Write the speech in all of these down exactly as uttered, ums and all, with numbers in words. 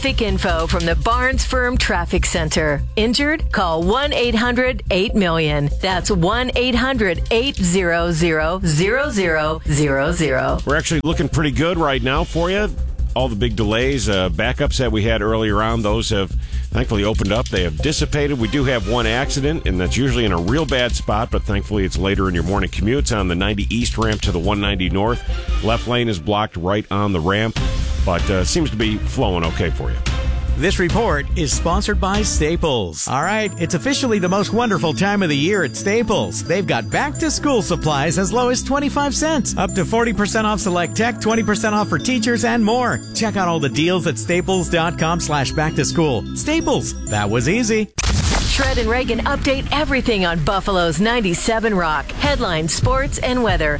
Traffic info from the Barnes Firm Traffic Center. Injured? Call one eight hundred eight million. That's one eight hundred eight hundred zero zero zero zero. We're actually looking pretty good right now for you. All the big delays, uh, backups that we had earlier on, those have thankfully opened up. They have dissipated. We do have one accident, and that's usually in a real bad spot, but thankfully it's later in your morning commutes on the ninety East ramp to the one ninety North. Left lane is blocked right on the ramp, but uh, seems to be flowing okay for you. This report is sponsored by Staples. All right, it's officially the most wonderful time of the year at Staples. They've got back-to-school supplies as low as twenty-five cents, up to forty percent off select tech, twenty percent off for teachers, and more. Check out all the deals at staples.com slash back-to-school. Staples, that was easy. Shred and Reagan update everything on Buffalo's ninety-seven Rock. Headlines, sports, and weather.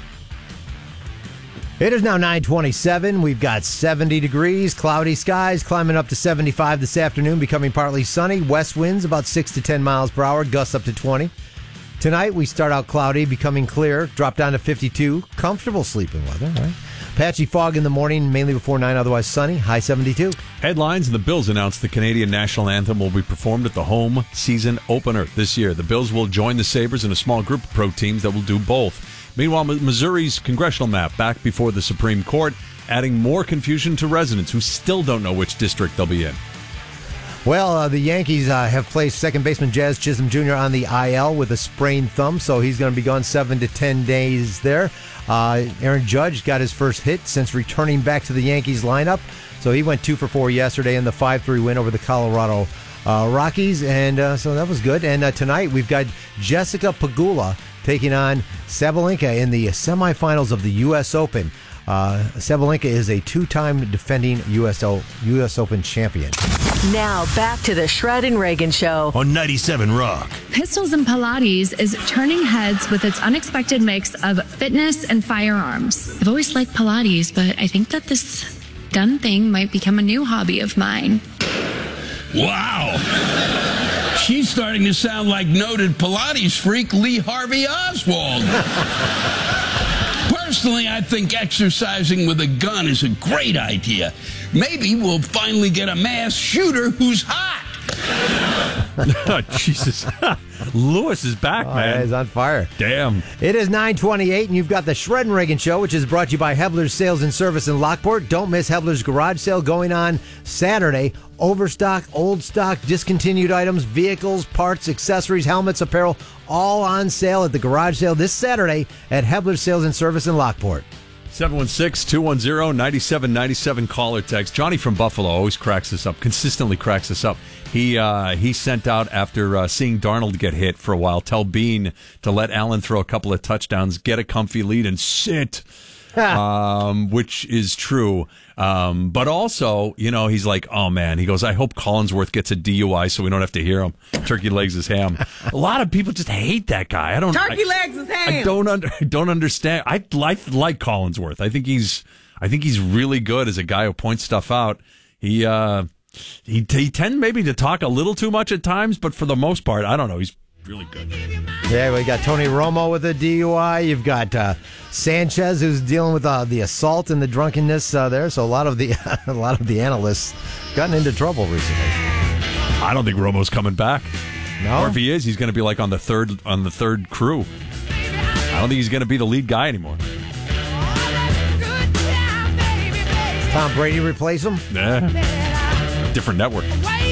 It is now nine twenty-seven. We've got seventy degrees, cloudy skies, climbing up to seventy-five this afternoon, becoming partly sunny. West winds about six to ten miles per hour, gusts up to twenty. Tonight, we start out cloudy, becoming clear, drop down to fifty-two. Comfortable sleeping weather, right? Patchy fog in the morning, mainly before nine, otherwise sunny, high seventy-two. Headlines, the Bills announced the Canadian national anthem will be performed at the home season opener this year. The Bills will join the Sabres in a small group of pro teams that will do both. Meanwhile, Missouri's congressional map back before the Supreme Court, adding more confusion to residents who still don't know which district they'll be in. Well, uh, the Yankees uh, have placed second baseman Jazz Chisholm Junior on the I L with a sprained thumb, so he's going to be gone seven to ten days there. Uh, Aaron Judge got his first hit since returning back to the Yankees lineup, so he went two for four yesterday in the five three win over the Colorado uh, Rockies, and uh, so that was good. And uh, tonight we've got Jessica Pegula taking on Sabalenka in the semifinals of the U S Open. Uh, Sabalenka is a two-time defending U S O, U S Open champion. Now back to the Shred and Reagan Show on ninety-seven Rock. Pistols and Pilates is turning heads with its unexpected mix of fitness and firearms. I've always liked Pilates, but I think that this gun thing might become a new hobby of mine. Wow. She's starting to sound like noted Pilates freak Lee Harvey Oswald. Personally, I think exercising with a gun is a great idea. Maybe we'll finally get a mass shooter who's hot. Oh, Jesus. Lewis is back, oh, man. Yeah, he's on fire. Damn. It is nine twenty-eight, and you've got the Shred and Reagan Show, which is brought to you by Hebler's Sales and Service in Lockport. Don't miss Hebler's Garage Sale going on Saturday. Overstock, old stock, discontinued items, vehicles, parts, accessories, helmets, apparel, all on sale at the garage sale this Saturday at Hebler's Sales and Service in Lockport. seven one six, two one zero, nine seven nine seven caller text. Johnny from Buffalo always cracks us up, consistently cracks us up. He uh, he sent out, after uh, seeing Darnold get hit for a while, tell Bean to let Allen throw a couple of touchdowns, get a comfy lead, and sit, um, which is true. Um, but also, you know, he's like, oh, man, he goes, I hope Collinsworth gets a D U I so we don't have to hear him. Turkey legs his ham. A lot of people just hate that guy. I don't. Turkey I, legs his ham. I don't under, I don't understand. I like like Collinsworth. I think he's I think he's really good as a guy who points stuff out. He uh, he he tends maybe to talk a little too much at times, but for the most part, I don't know. He's really good. Yeah, we got Tony Romo with a D U I. You've got uh, Sanchez, who's dealing with uh, the assault and the drunkenness uh, there. So a lot of the a lot of the analysts gotten into trouble recently. I don't think Romo's coming back. No, or if he is, he's going to be like on the third on the third crew. I don't think he's going to be the lead guy anymore. Does Tom Brady replace him? Nah. Different network.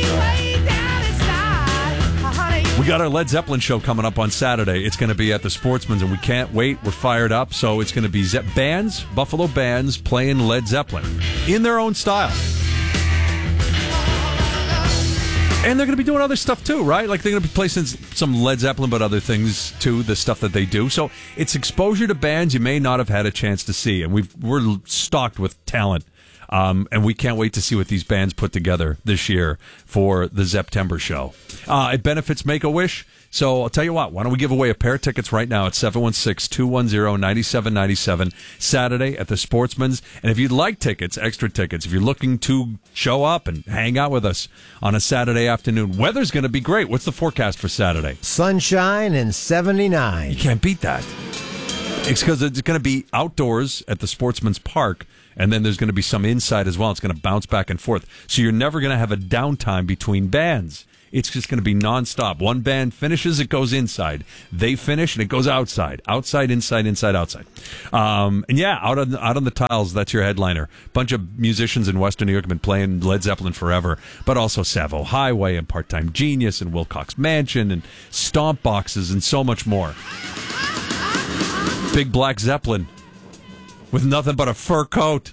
We got our Led Zeppelin show coming up on Saturday. It's going to be at the Sportsman's, and we can't wait. We're fired up. So it's going to be Ze- bands, Buffalo bands, playing Led Zeppelin in their own style. And they're going to be doing other stuff too, right? Like they're going to be placing some Led Zeppelin, but other things too, the stuff that they do. So it's exposure to bands you may not have had a chance to see. And we've, we're stocked with talent. Um, and we can't wait to see what these bands put together this year for the September show. Uh, it benefits Make-A-Wish. So I'll tell you what, why don't we give away a pair of tickets right now at seven one six, two one zero, nine seven nine seven, Saturday at the Sportsman's. And if you'd like tickets, extra tickets, if you're looking to show up and hang out with us on a Saturday afternoon, weather's going to be great. What's the forecast for Saturday? Sunshine and seventy-nine. You can't beat that. It's because it's going to be outdoors at the Sportsman's Park. and then there's going to be some inside as well. It's going to bounce back and forth. So you're never going to have a downtime between bands. It's just going to be nonstop. One band finishes, it goes inside. They finish, and it goes outside. Outside, inside, inside, outside. Um, and yeah, out on, out on the tiles, that's your headliner. Bunch of musicians in Western New York have been playing Led Zeppelin forever, but also Savo Highway and Part-Time Genius and Wilcox Mansion and Stomp Boxes and so much more. Big Black Zeppelin with nothing but a fur coat.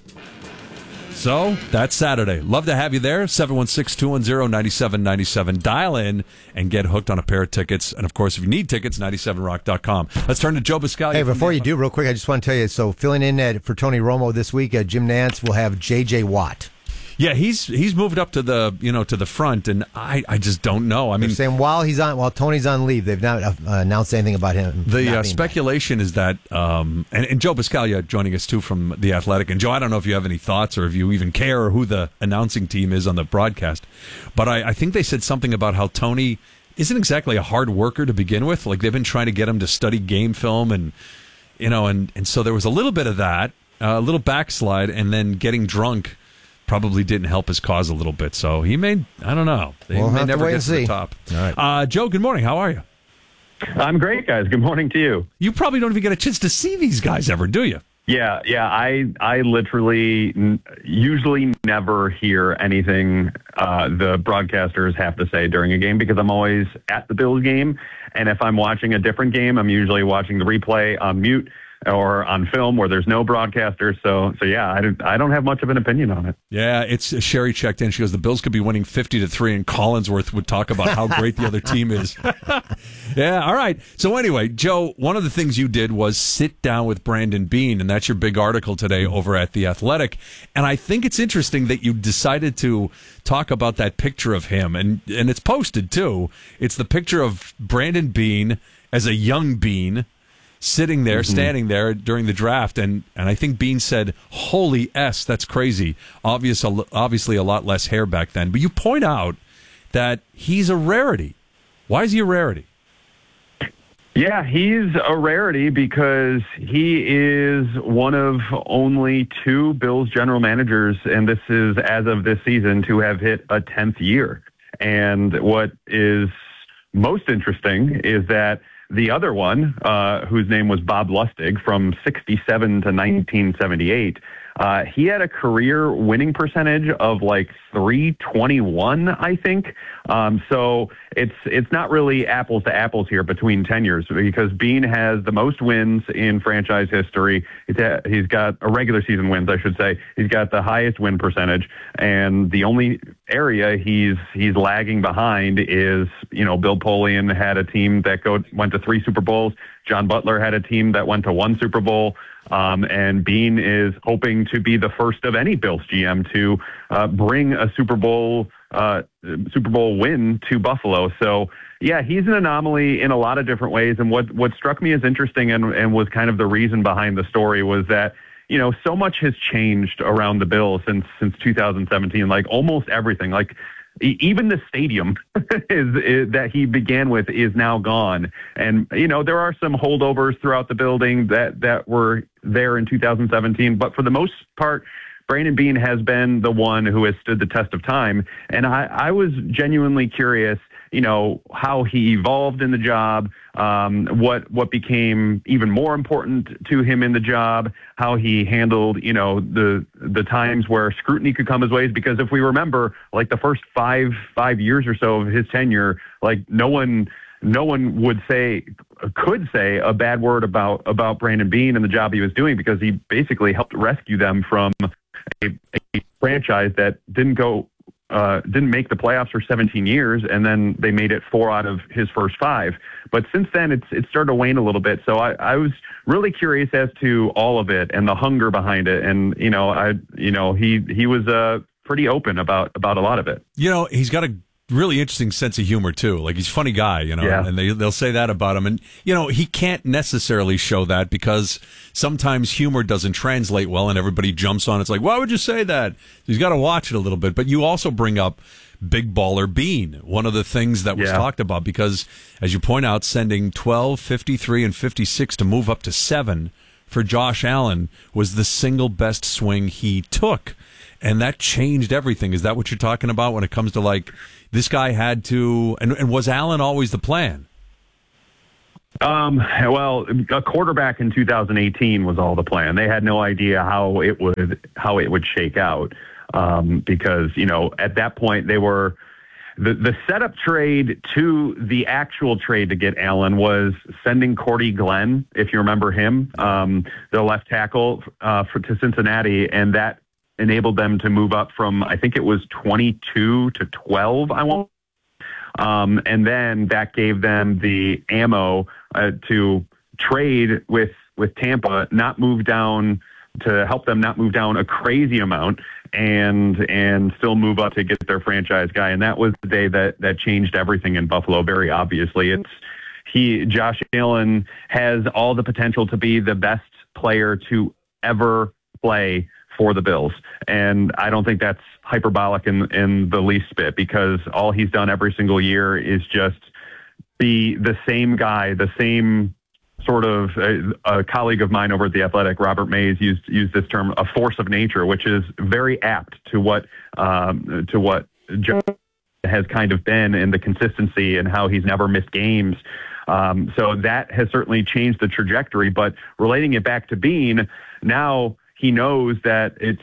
So, that's Saturday. Love to have you there. seven one six, two one zero, nine seven nine seven. Dial in and get hooked on a pair of tickets. And, of course, if you need tickets, ninety-seven rock dot com. Let's turn to Joe Biscaglia. Hey, before you do, real quick, I just want to tell you, so filling in at, for Tony Romo this week, uh, Jim Nantz will have J J Watt. Yeah, he's he's moved up to the you know to the front, and I, I just don't know. I mean, They're saying while he's on while Tony's on leave, they've not uh, announced anything about him. The uh, speculation back. is that, um, and, and Joe Biscaglia joining us too from The Athletic. And Joe, I don't know if you have any thoughts or if you even care or who the announcing team is on the broadcast, but I, I think they said something about how Tony isn't exactly a hard worker to begin with. Like they've been trying to get him to study game film, and you know, and and so there was a little bit of that, uh, a little backslide, and then getting drunk probably didn't help his cause a little bit. So he may, I don't know. They we'll may never to get to see. the top. All right. Uh, Joe, good morning. How are you? I'm great, guys. Good morning to you. You probably don't even get a chance to see these guys ever, do you? Yeah, yeah. I I literally n- usually never hear anything uh, the broadcasters have to say during a game because I'm always at the Bills game. And if I'm watching a different game, I'm usually watching the replay on mute or on film where there's no broadcaster. So, so yeah, I don't, I don't have much of an opinion on it. Yeah, it's uh, Sherry checked in. She goes, the Bills could be winning fifty to three, and Collinsworth would talk about how great the other team is. Yeah, all right. So anyway, Joe, one of the things you did was sit down with Brandon Beane, and that's your big article today over at The Athletic. And I think it's interesting that you decided to talk about that picture of him, and, and it's posted too. It's the picture of Brandon Beane as a young Beane, sitting there, mm-hmm. standing there during the draft, and, and I think Beane said, holy S, that's crazy. Obvious, obviously a lot less hair back then. But you point out that he's a rarity. Why is he a rarity? Yeah, he's a rarity because he is one of only two Bills general managers, and this is as of this season, to have hit a tenth year. And what is most interesting is that the other one, uh, whose name was Bob Lustig, from sixty-seven to nineteen seventy-eight, uh, he had a career winning percentage of like three twenty-one, I think. Um, so it's it's not really apples to apples here between tenures because Beane has the most wins in franchise history. He's, ha- he's got a regular season wins, I should say. He's got the highest win percentage, and the only area he's he's lagging behind is, you know, Bill Polian had a team that go went to three Super Bowls. John Butler had a team that went to one Super Bowl. Um, and Beane is hoping to be the first of any Bills G M to uh, bring a Super Bowl uh, Super Bowl win to Buffalo. So, yeah, he's an anomaly in a lot of different ways. And what, what struck me as interesting and, and was kind of the reason behind the story was that, you know, so much has changed around the Bills since since two thousand seventeen, like almost everything. Like, even the stadium is, is that he began with is now gone. And, you know, there are some holdovers throughout the building that, that were there in two thousand seventeen. But for the most part, Brandon Beane has been the one who has stood the test of time. And I, I was genuinely curious, you know, how he evolved in the job, um, what what became even more important to him in the job, how he handled, you know, the the times where scrutiny could come his ways. Because if we remember, like the first five five years or so of his tenure, like no one no one would say could say a bad word about about Brandon Beane and the job he was doing because he basically helped rescue them from a, a franchise that didn't go. Uh, didn't make the playoffs for seventeen years, and then they made it four out of his first five. But since then, it's it started to wane a little bit. So I, I was really curious as to all of it and the hunger behind it. And you know, I you know he he was uh, pretty open about about a lot of it. You know, he's got a really interesting sense of humor too. Like he's a funny guy, you know, yeah. and they they'll say that about him. And you know, he can't necessarily show that because sometimes humor doesn't translate well, and everybody jumps on. It's like, why would you say that? He's got to watch it a little bit. But you also bring up Big Baller Beane, one of the things that was yeah. talked about, because as you point out, sending twelve, fifty-three, and fifty-six to move up to seven for Josh Allen was the single best swing he took. And that changed everything. Is that what you're talking about when it comes to, like, this guy had to, and, and was Allen always the plan? Um, well, a quarterback in two thousand eighteen was all the plan. They had no idea how it would, how it would shake out. Um, because, you know, at that point they were, the, the setup trade to the actual trade to get Allen was sending Cordy Glenn, if you remember him, um, the left tackle, uh, for, to Cincinnati. And that enabled them to move up from, I think it was twenty-two to twelve, I won't. Um, and then that gave them the ammo uh, to trade with, with Tampa, not move down, to help them not move down a crazy amount and and still move up to get their franchise guy. And that was the day that, that changed everything in Buffalo, very obviously. It's he Josh Allen has all the potential to be the best player to ever play for the Bills. And I don't think that's hyperbolic in, in the least bit, because all he's done every single year is just be the same guy, the same sort of a, a colleague of mine over at The Athletic, Robert Mays, used used this term, a force of nature, which is very apt to what um, to what Joe has kind of been in the consistency and how he's never missed games. Um, so that has certainly changed the trajectory. But relating it back to Beane, now he knows that it's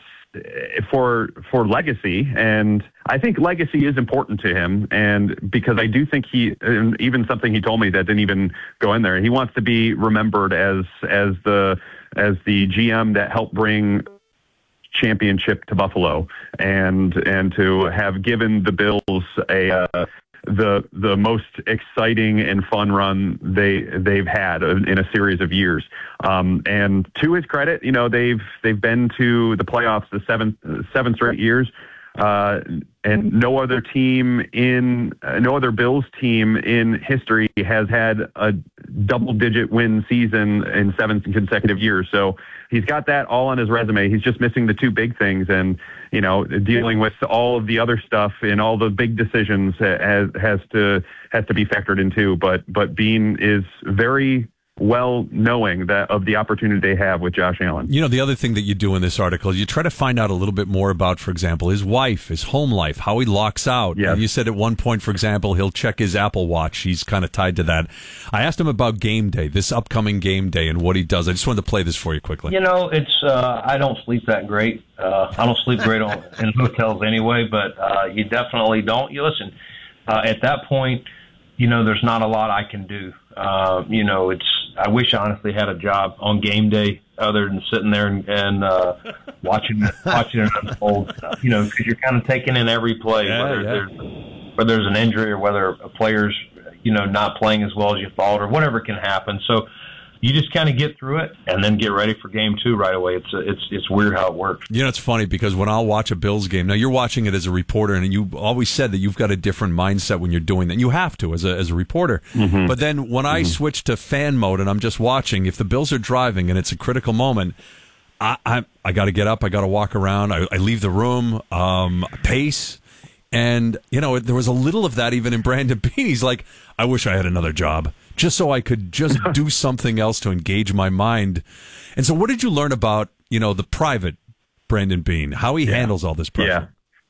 for for legacy, and I think legacy is important to him. And because I do think he, and even something he told me that didn't even go in there, he wants to be remembered as as the as the G M that helped bring championship to Buffalo, and and to have given the Bills a uh, the the most exciting and fun run they they've had in a series of years. Um, and to his credit, you know, they've they've been to the playoffs the seventh seven straight years. Uh, and no other team in uh, no other Bills team in history has had a double-digit win season in seven consecutive years. So he's got that all on his resume. He's just missing the two big things, and you know, dealing with all of the other stuff and all the big decisions has has to has to be factored in too. But but Beane is very well knowing that of the opportunity they have with Josh Allen. You know, the other thing that you do in this article is you try to find out a little bit more about, for example, his wife, his home life, how he locks out. Yes. You said at one point, for example, he'll check his Apple Watch. He's kind of tied to that. I asked him about game day, this upcoming game day, and what he does. I just wanted to play this for you quickly. You know, it's uh, I don't sleep that great. Uh, I don't sleep great on, in hotels anyway, but uh, you definitely don't. You listen, uh, at that point, you know, there's not a lot I can do. Uh, you know, it's, I wish I honestly had a job on game day other than sitting there and, and uh, watching watching it unfold. You know, because you're kind of taking in every play, yeah, whether yeah. there's whether there's an injury or whether a player's, you know, not playing as well as you thought or whatever can happen. So you just kind of get through it and then get ready for game two right away. It's it's it's weird how it works. You know, it's funny because when I'll watch a Bills game, now you're watching it as a reporter, and you always said that you've got a different mindset when you're doing that. You have to as a as a reporter. Mm-hmm. But then when I mm-hmm. switch to fan mode and I'm just watching, if the Bills are driving and it's a critical moment, I I, I got to get up, I got to walk around, I, I leave the room, um, pace. And, you know, there was a little of that even in Brandon Beane. He's like, I wish I had another job just so I could just do something else to engage my mind. And so what did you learn about, you know, the private Brandon Beane, how he yeah. handles all this pressure? Yeah.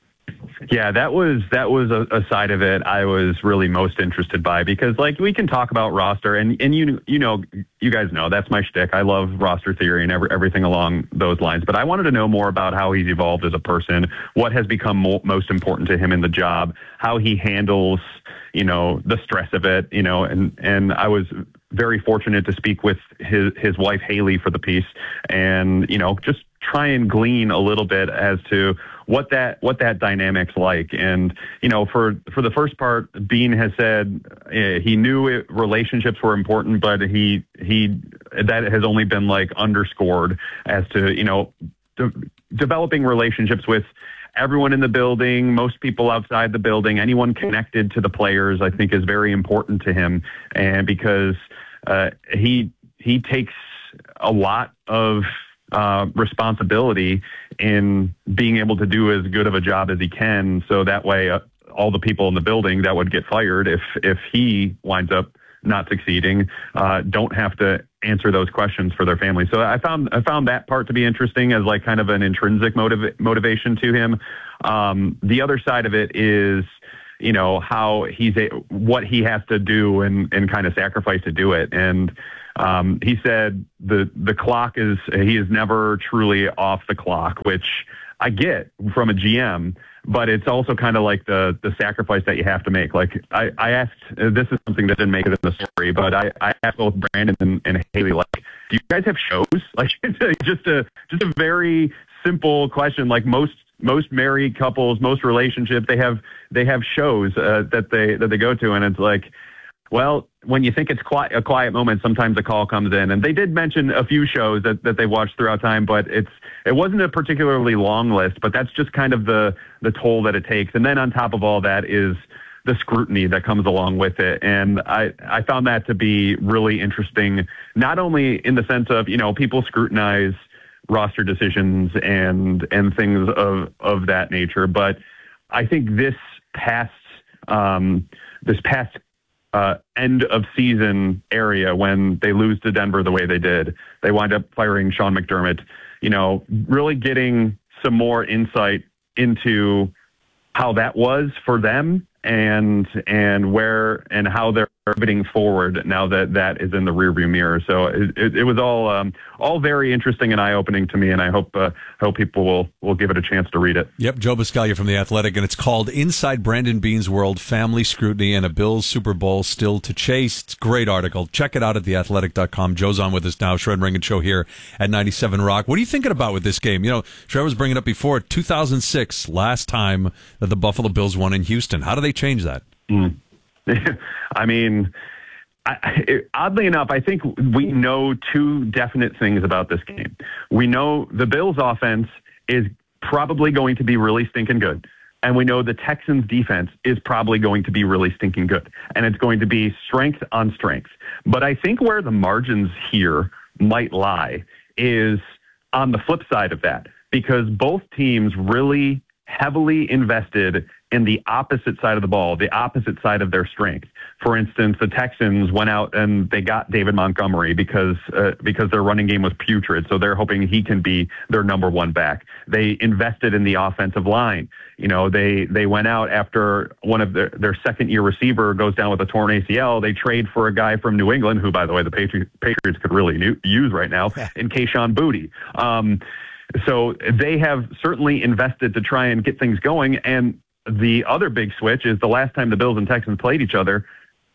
Yeah, that was that was a, a side of it I was really most interested by, because like we can talk about roster and, and you you know you guys know that's my shtick. I love roster theory and every, everything along those lines. But I wanted to know more about how he's evolved as a person, what has become mo- most important to him in the job, how he handles, you know, the stress of it, you know, and and I was very fortunate to speak with his his wife Haley for the piece, and you know, just try and glean a little bit as to what that what that dynamic's like. And you know, for for the first part, Beane has said uh, he knew it, relationships were important, but he he that has only been like underscored as to, you know, de- developing relationships with everyone in the building, most people outside the building, anyone connected to the players, I think is very important to him. And because uh, he he takes a lot of uh, responsibility in being able to do as good of a job as he can. So that way, uh, all the people in the building that would get fired if if he winds up not succeeding uh, don't have to answer those questions for their family. So I found I found that part to be interesting as like kind of an intrinsic motiv- motivation to him. Um, the other side of it is, you know, how he's a, what he has to do and, and kind of sacrifice to do it. And um, he said the the clock is he is never truly off the clock, which I get from a G M. But it's also kind of like the the sacrifice that you have to make. Like I, I asked, uh, this is something that didn't make it in the story, but I, I asked both Brandon and, and Haley, like, do you guys have shows? Like just a just a very simple question. Like most most married couples, most relationships, they have they have shows uh, that they that they go to, and it's like, well, when you think it's quiet, a quiet moment, sometimes a call comes in. And they did mention a few shows that, that they watched throughout time, but it's it wasn't a particularly long list, but that's just kind of the, the toll that it takes. And then on top of all that is the scrutiny that comes along with it. And I, I found that to be really interesting, not only in the sense of, you know, people scrutinize roster decisions and and things of, of that nature, but I think this past um, this past Uh, end of season area when they lose to Denver the way they did, they wind up firing Sean McDermott, you know, really getting some more insight into how that was for them and and where and how they're moving forward now that that is in the rearview mirror. So it, it, it was all um, all very interesting and eye-opening to me, and I hope uh, hope people will will give it a chance to read it. Yep, Joe Buscaglia from The Athletic, and it's called Inside Brandon Beane's World, Family Scrutiny and a Bills Super Bowl Still to Chase. It's a great article. Check it out at the athletic dot com. Joe's on with us now. Shred Ring and Show here at ninety-seven Rock. What are you thinking about with this game? You know, Shred was bringing it up before, two thousand six, last time that the Buffalo Bills won in Houston. How do they change that? Mm. I mean, I, it, oddly enough, I think we know two definite things about this game. We know the Bills' offense is probably going to be really stinking good. And we know the Texans' defense is probably going to be really stinking good. And it's going to be strength on strength. But I think where the margins here might lie is on the flip side of that, because both teams really heavily invested in the opposite side of the ball, the opposite side of their strength. For instance, the Texans went out and they got David Montgomery because uh, because their running game was putrid, so they're hoping he can be their number one back. They invested in the offensive line. You know, they they went out after one of their, their second-year receiver goes down with a torn A C L. They trade for a guy from New England, who, by the way, the Patriots, Patriots could really new, use right now, in Kayshon Boutte. Um, so they have certainly invested to try and get things going, and the other big switch is the last time the Bills and Texans played each other,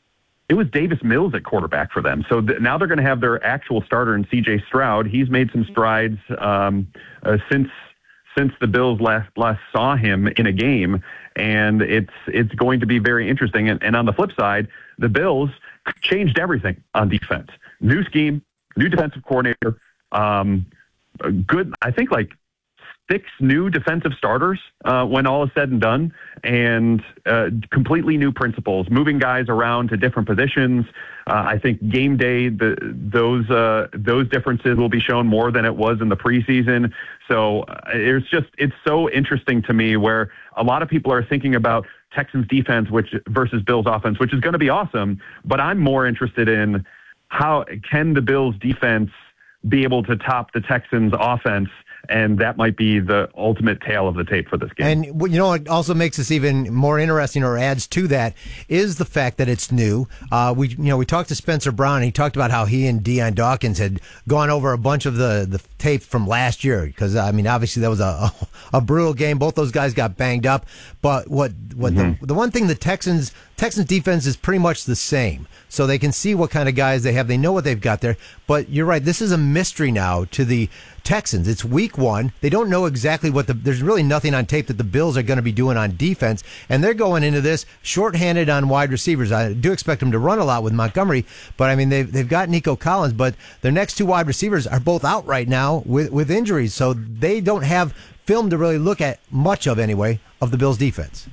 it was Davis Mills at quarterback for them. So th- now they're going to have their actual starter in C J Stroud. He's made some strides um, uh, since since the Bills last last saw him in a game, and it's it's going to be very interesting. And, and on the flip side, the Bills changed everything on defense. New scheme, new defensive coordinator, um, good. I think like. Six new defensive starters uh, when all is said and done, and uh, completely new principles, moving guys around to different positions. Uh, I think game day, the, those uh, those differences will be shown more than it was in the preseason. So uh, it's just it's so interesting to me where a lot of people are thinking about Texans defense which versus Bills offense, which is going to be awesome. But I'm more interested in how can the Bills defense be able to top the Texans offense. And that might be the ultimate tale of the tape for this game. And you know what also makes this even more interesting, or adds to that, is the fact that it's new. Uh, we you know we talked to Spencer Brown. And he talked about how he and Deion Dawkins had gone over a bunch of the, the tape from last year, because I mean obviously that was a, a, a brutal game. Both those guys got banged up. But what what mm-hmm. the, the one thing the Texans Texans defense is pretty much the same. So they can see what kind of guys they have. They know what they've got there. But you're right. This is a mystery now to the Texans. It's week one. They don't know exactly what the, there's really nothing on tape that the Bills are going to be doing on defense. And they're going into this shorthanded on wide receivers. I do expect them to run a lot with Montgomery, but I mean, they've, they've got Nico Collins, but their next two wide receivers are both out right now with, with injuries. So they don't have film to really look at much of anyway of the Bills defense.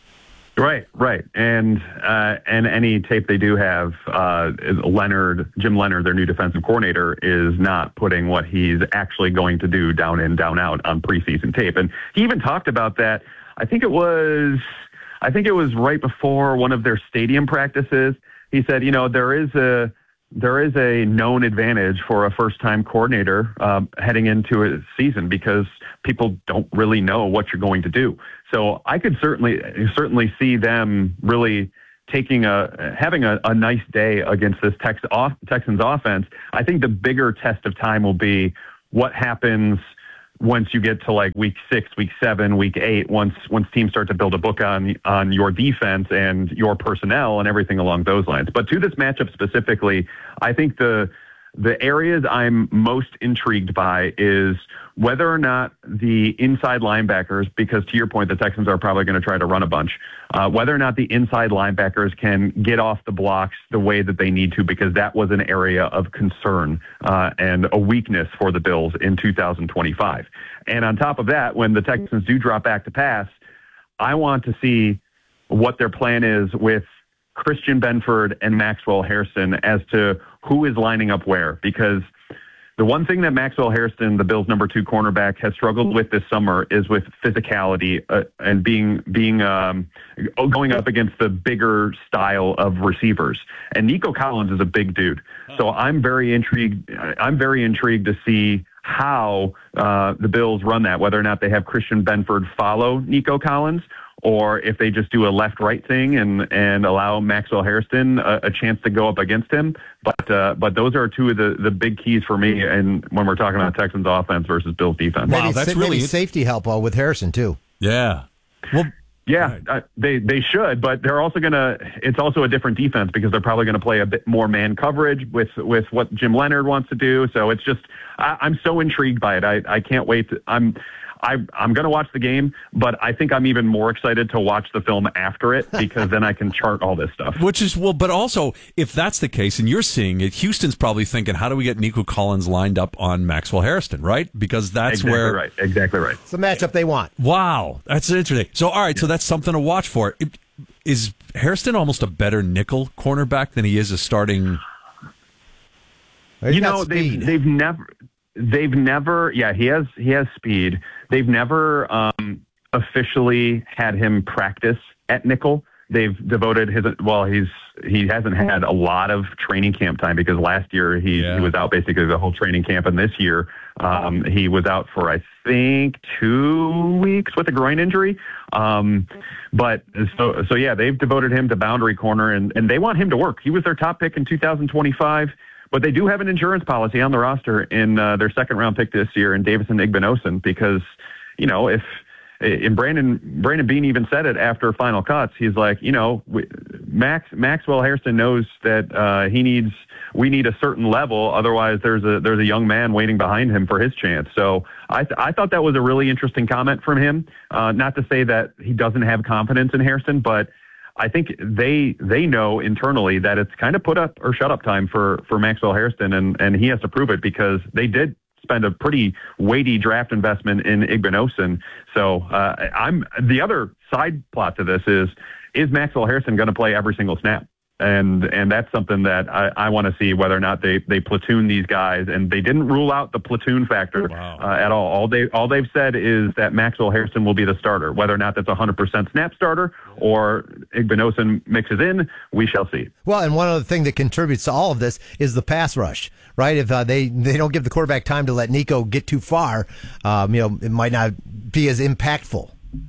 Right, right, and uh, and any tape they do have, uh, Leonard, Jim Leonard, their new defensive coordinator, is not putting what he's actually going to do down in, down out on preseason tape, and he even talked about that. I think it was, I think it was right before one of their stadium practices. he said, you know, there is a there is a known advantage for a first-time coordinator um, heading into a season because people don't really know what you're going to do. So I could certainly certainly see them really taking a having a, a nice day against this Tex, off, Texans offense. I think the bigger test of time will be what happens once you get to like week six, week seven, week eight, once once teams start to build a book on on your defense and your personnel and everything along those lines. But to this matchup specifically, I think the the areas I'm most intrigued by is whether or not the inside linebackers, because to your point, the Texans are probably going to try to run a bunch, uh, whether or not the inside linebackers can get off the blocks the way that they need to, because that was an area of concern uh, and a weakness for the Bills in two thousand twenty-five. And on top of that, when the Texans do drop back to pass, I want to see what their plan is with Christian Benford and Maxwell Hairston as to who is lining up where, because the one thing that Maxwell Hairston, the Bills' number two cornerback, has struggled with this summer is with physicality uh, and being being um, going up against the bigger style of receivers. And Nico Collins is a big dude, so I'm very intrigued. I'm very intrigued to see how uh, the Bills run that, whether or not they have Christian Benford follow Nico Collins, or if they just do a left-right thing and, and allow Maxwell Hairston a, a chance to go up against him. But uh, but those are two of the, the big keys for me and when we're talking about Texans offense versus Bills defense. Wow, maybe, that's maybe really safety help uh, with Harrison, too. Yeah. Well, yeah, uh, they they should, but they're also going to – it's also a different defense because they're probably going to play a bit more man coverage with, with what Jim Leonard wants to do. So it's just I, – I'm so intrigued by it. I, I can't wait. To, I'm – I, I'm going to watch the game, but I think I'm even more excited to watch the film after it because then I can chart all this stuff. Which is, well, but also, if that's the case and you're seeing it, Houston's probably thinking, how do we get Nico Collins lined up on Maxwell Hairston, right? Because that's exactly where... right. Exactly right. It's the matchup they want. Wow, that's interesting. So, all right, so that's something to watch for. It, is Hairston almost a better nickel cornerback than he is a starting... You know, they've, they've never... They've never, yeah, he has he has speed. They've never um, officially had him practice at nickel. They've devoted his, well, he's he hasn't had a lot of training camp time because last year he, yeah. he was out basically the whole training camp, and this year um, he was out for I think two weeks with a groin injury. Um, but so so yeah, they've devoted him to boundary corner, and and they want him to work. He was their top pick in two thousand twenty-five. But they do have an insurance policy on the roster in uh, their second round pick this year in Davison Igbinosun because, you know, if and Brandon Brandon Beane even said it after final cuts, he's like, you know, we, Max Maxwell Hairston knows that uh, he needs we need a certain level, otherwise there's a there's a young man waiting behind him for his chance. So I th- I thought that was a really interesting comment from him. Uh, not to say that he doesn't have confidence in Hairston, but I think they they know internally that it's kind of put up or shut up time for, for Maxwell Hairston, and, and he has to prove it because they did spend a pretty weighty draft investment in Igbinosun. So uh, I'm the other side plot to this is is Maxwell Hairston going to play every single snap? And and that's something that I, I want to see whether or not they, they platoon these guys. And they didn't rule out the platoon factor wow. uh, at all. All they all they've said is that Maxwell Hairston will be the starter. Whether or not that's a hundred percent snap starter or Igbinosun mixes in, we shall see. Well, and one other thing that contributes to all of this is the pass rush, right? If uh, they they don't give the quarterback time to let Nico get too far, um, you know, it might not be as impactful.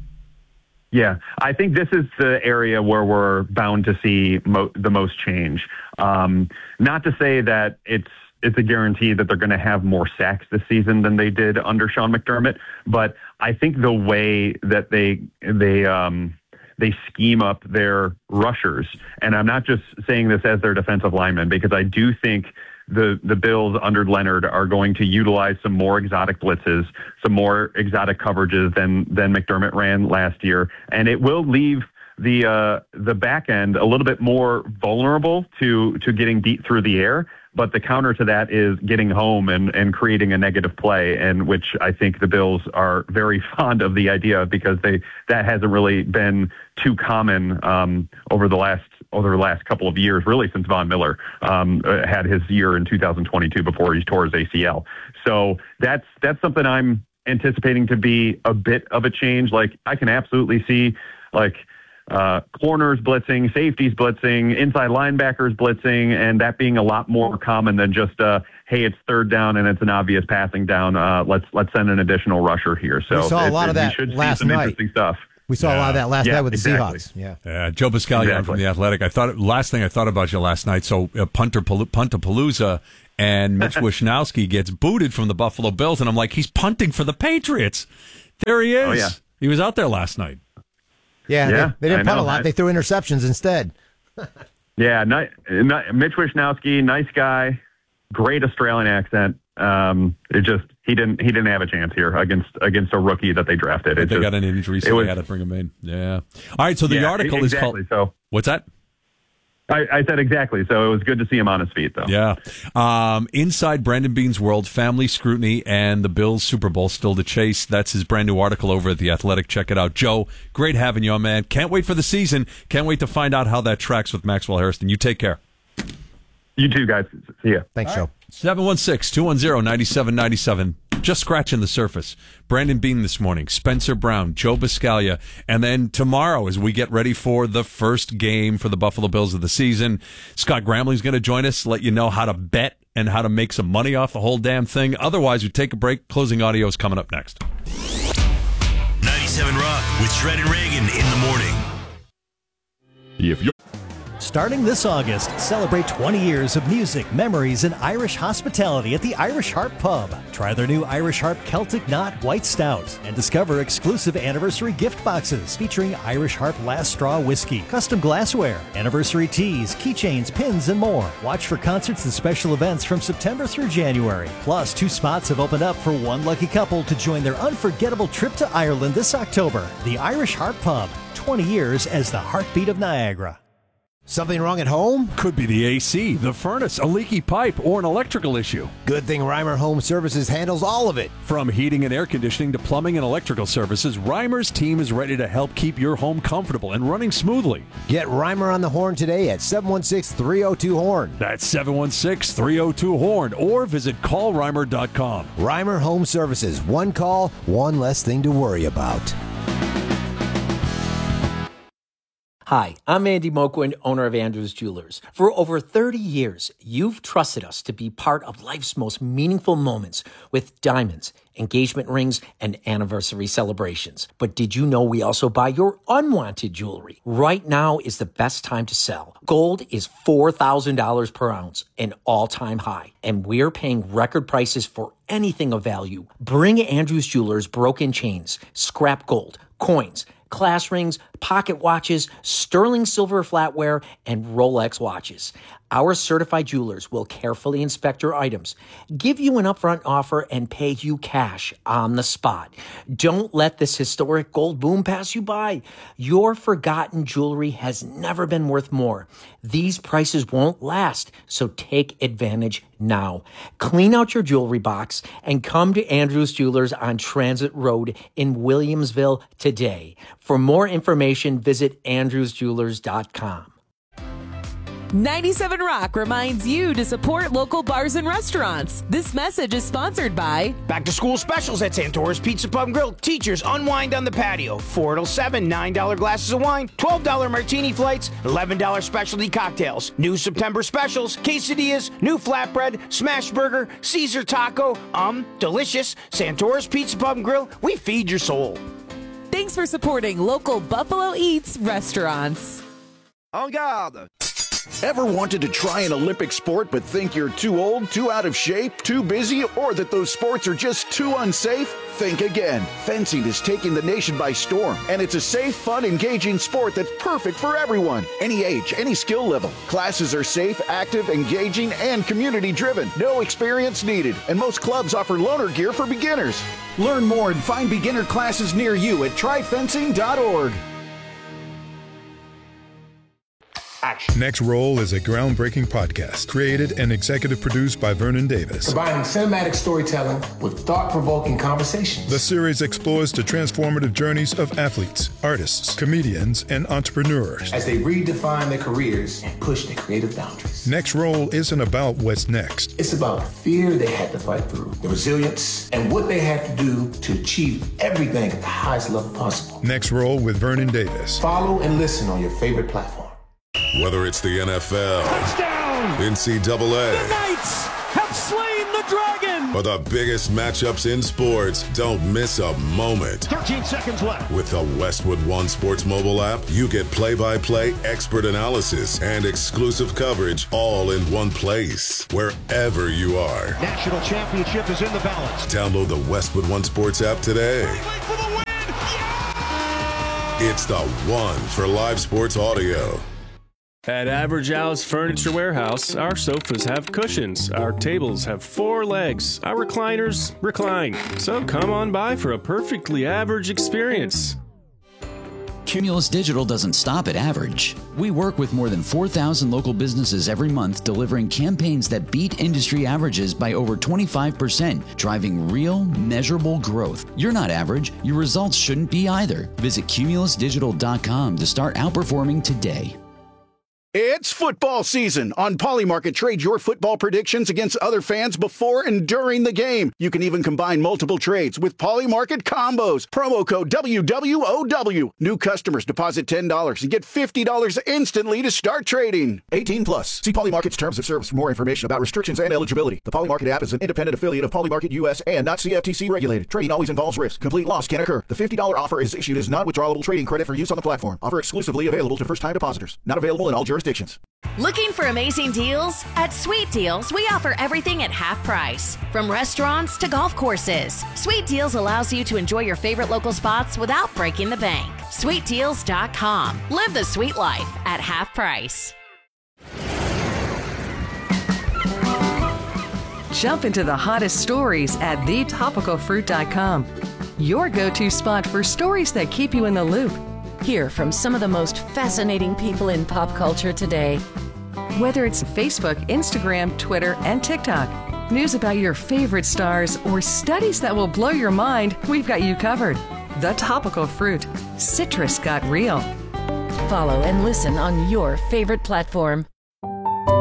Yeah, I think this is the area where we're bound to see mo- the most change. Um, not to say that it's it's a guarantee that they're going to have more sacks this season than they did under Sean McDermott, but I think the way that they they um, they scheme up their rushers, and I'm not just saying this as their defensive linemen, because I do think the the Bills under Leonard are going to utilize some more exotic blitzes, some more exotic coverages than than McDermott ran last year, and it will leave the uh, the back end a little bit more vulnerable to to getting deep through the air. But the counter to that is getting home and, and creating a negative play, and which I think the Bills are very fond of the idea of because they that hasn't really been too common um, over the last over the last couple of years, really since Von Miller um, had his year in two thousand twenty-two before he tore his A C L. So that's that's something I'm anticipating to be a bit of a change. Like I can absolutely see like uh, corners blitzing, safeties blitzing, inside linebackers blitzing, and that being a lot more common than just, uh, hey, it's third down and it's an obvious passing down. Uh, let's let's send an additional rusher here. So we saw a lot it, of that should last see some night. Interesting stuff. We saw yeah. a lot of that last yeah, night with the exactly. Seahawks. Yeah, yeah. Joe Biscaglia exactly. from The Athletic. I thought last thing I thought about you last night. So uh, punter Puntapalooza and Mitch Wishnowsky gets booted from the Buffalo Bills, and I'm like, he's punting for the Patriots. There he is. Oh, yeah. He was out there last night. Yeah, yeah they, they didn't I punt know. a lot. They threw interceptions instead. yeah, ni- ni- Mitch Wishnowsky, nice guy, great Australian accent. Um, it just he didn't he didn't have a chance here against against a rookie that they drafted. It they just, got an injury, so was, they had to bring him in. Yeah. All right. So the yeah, article exactly, is called. So what's that? I, I said exactly. So it was good to see him on his feet, though. Yeah. Um, inside Brandon Beane's world, family scrutiny, and the Bills Super Bowl still to chase. That's his brand new article over at The Athletic. Check it out. Joe, great having you on, man. Can't wait for the season. Can't wait to find out how that tracks with Maxwell Harrison. You take care. You too, guys. See ya. Thanks, Joe. seven one six, two one zero, nine seven nine seven. Just scratching the surface. Brandon Beane this morning, Spencer Brown, Joe Biscaglia, and then tomorrow as we get ready for the first game for the Buffalo Bills of the season, Scott Gramling's going to join us, let you know how to bet and how to make some money off the whole damn thing. Otherwise, we take a break. Closing audio is coming up next. ninety-seven Rock with Shred and Reagan in the morning. If you're Starting this August, celebrate twenty years of music, memories, and Irish hospitality at the Irish Harp Pub. Try their new Irish Harp Celtic Knot White Stout and discover exclusive anniversary gift boxes featuring Irish Harp Last Straw Whiskey, custom glassware, anniversary teas, keychains, pins, and more. Watch for concerts and special events from September through January. Plus, two spots have opened up for one lucky couple to join their unforgettable trip to Ireland this October. The Irish Harp Pub, twenty years as the heartbeat of Niagara. Something wrong at home? Could be the A C, the furnace, a leaky pipe, or an electrical issue. Good thing Reimer Home Services handles all of it. From heating and air conditioning to plumbing and electrical services, Reimer's team is ready to help keep your home comfortable and running smoothly. Get Reimer on the horn today at seven one six, three oh two, horn. That's seven one six, three oh two, horn, or visit call reimer dot com. Reimer Home Services. One call, one less thing to worry about. Hi, I'm Andy Moquin, owner of Andrews Jewelers. For over thirty years, you've trusted us to be part of life's most meaningful moments with diamonds, engagement rings, and anniversary celebrations. But did you know we also buy your unwanted jewelry? Right now is the best time to sell. Gold is four thousand dollars per ounce, an all-time high, and we're paying record prices for anything of value. Bring Andrews Jewelers broken chains, scrap gold, coins, class rings, pocket watches, sterling silver flatware, and Rolex watches. Our certified jewelers will carefully inspect your items, give you an upfront offer, and pay you cash on the spot. Don't let this historic gold boom pass you by. Your forgotten jewelry has never been worth more. These prices won't last, so take advantage now. Clean out your jewelry box and come to Andrews Jewelers on Transit Road in Williamsville today. For more information, visit andrews jewelers dot com. ninety-seven Rock reminds you to support local bars and restaurants. This message is sponsored by Back to school specials at Santora's Pizza Pub and Grill. Teachers unwind on the patio. four till seven, nine dollar glasses of wine, twelve dollar martini flights, eleven dollar specialty cocktails. New September specials, quesadillas, new flatbread, smash burger, Caesar taco. Um, delicious. Santora's Pizza Pub and Grill. We feed your soul. Thanks for supporting local Buffalo Eats restaurants. En garde! Ever wanted to try an Olympic sport but think you're too old, too out of shape, too busy, or that those sports are just too unsafe? Think again. Fencing is taking the nation by storm, and it's a safe, fun, engaging sport that's perfect for everyone. Any age, any skill level. Classes are safe, active, engaging, and community-driven. No experience needed, and most clubs offer loaner gear for beginners. Learn more and find beginner classes near you at try fencing dot org. action. Next Roll is a groundbreaking podcast created and executive produced by Vernon Davis. Combining cinematic storytelling with thought-provoking conversations. The series explores the transformative journeys of athletes, artists, comedians, and entrepreneurs as they redefine their careers and push their creative boundaries. Next Roll isn't about what's next. It's about the fear they had to fight through, the resilience, and what they had to do to achieve everything at the highest level possible. Next Roll with Vernon Davis. Follow and listen on your favorite platform. Whether it's the N F L, touchdown, N C double A, the Knights have slain the dragon, or the biggest matchups in sports, don't miss a moment. thirteen seconds left. With the Westwood One Sports mobile app, you get play-by-play expert analysis and exclusive coverage all in one place, wherever you are. National championship is in the balance. Download the Westwood One Sports app today. For the win. Yeah! It's the one for live sports audio. At Average Al's Furniture Warehouse, our sofas have cushions, our tables have four legs, our recliners recline. So come on by for a perfectly average experience. Cumulus Digital doesn't stop at average. We work with more than four thousand local businesses every month, delivering campaigns that beat industry averages by over twenty-five percent, driving real, measurable growth. You're not average. Your results shouldn't be either. Visit cumulus digital dot com to start outperforming today. It's football season. On Polymarket, trade your football predictions against other fans before and during the game. You can even combine multiple trades with Polymarket combos. Promo code W W O W. New customers deposit ten dollars and get fifty dollars instantly to start trading. eighteen plus. See Polymarket's terms of service for more information about restrictions and eligibility. The Polymarket app is an independent affiliate of Polymarket U S and not C F T C regulated. Trading always involves risk. Complete loss can occur. The fifty dollars offer is issued as non-withdrawable trading credit for use on the platform. Offer exclusively available to first-time depositors. Not available in all jurisdictions. Looking for amazing deals? At Sweet Deals, we offer everything at half price, from restaurants to golf courses. Sweet Deals allows you to enjoy your favorite local spots without breaking the bank. sweet deals dot com. Live the sweet life at half price. Jump into the hottest stories at the topical fruit dot com. Your go-to spot for stories that keep you in the loop. Hear from some of the most fascinating people in pop culture today. Whether it's Facebook, Instagram, Twitter, and TikTok, news about your favorite stars, or studies that will blow your mind, we've got you covered. The Topical Fruit. Citrus got real. Follow and listen on your favorite platform.